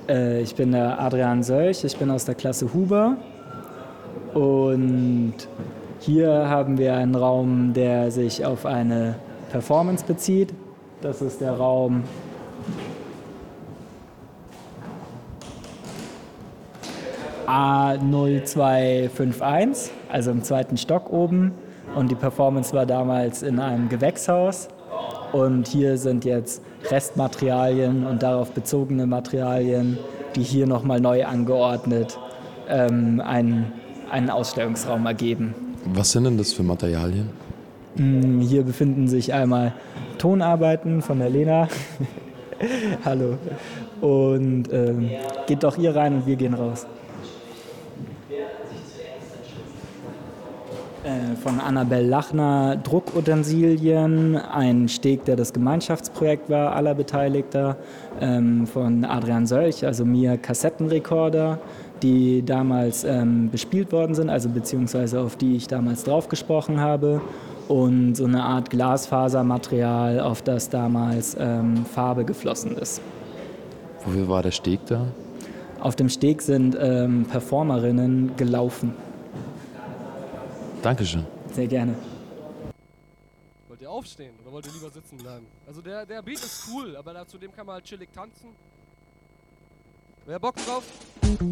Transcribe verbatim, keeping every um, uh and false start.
Äh, ich bin der Adrian Sölch, ich bin aus der Klasse Huber und hier haben wir einen Raum, der sich auf eine Performance bezieht. Das ist der Raum A null zwei fünf eins, also im zweiten Stock oben. Und die Performance war damals in einem Gewächshaus. Und hier sind jetzt Restmaterialien und darauf bezogene Materialien, die hier nochmal neu angeordnet ähm, einen, einen Ausstellungsraum ergeben. Was sind denn das für Materialien? Hier befinden sich einmal Tonarbeiten von der Lena. Hallo. Und ähm, geht doch ihr rein und wir gehen raus. Äh, von Annabel Lachner Druckutensilien, ein Steg, der das Gemeinschaftsprojekt war, aller Beteiligter. Ähm, von Adrian Sölch, also mir Kassettenrekorder, die damals ähm, bespielt worden sind, also beziehungsweise auf die ich damals drauf gesprochen habe. Und so eine Art Glasfasermaterial, auf das damals ähm, Farbe geflossen ist. Wofür war der Steg da? Auf dem Steg sind ähm, Performerinnen gelaufen. Dankeschön. Sehr gerne. Wollt ihr aufstehen oder wollt ihr lieber sitzen bleiben? Also der, der Beat ist cool, aber da, zu dem kann man halt chillig tanzen. Wer Bock drauf?